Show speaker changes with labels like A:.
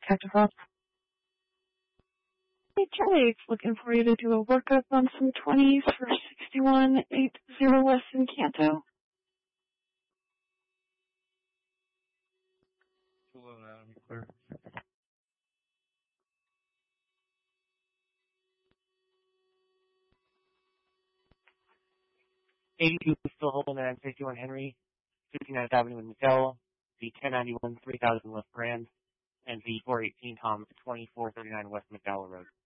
A: Captain Frost. Hey, Charlie, looking for you to do a workup on some 20s for 6180 West Encanto.
B: Hello, Adam. Clear. 82 still holding at 51 Henry, 59th Avenue in McDowell, the 1091 3000 West Grand, and the 418 Tom 2439 West McDowell Road.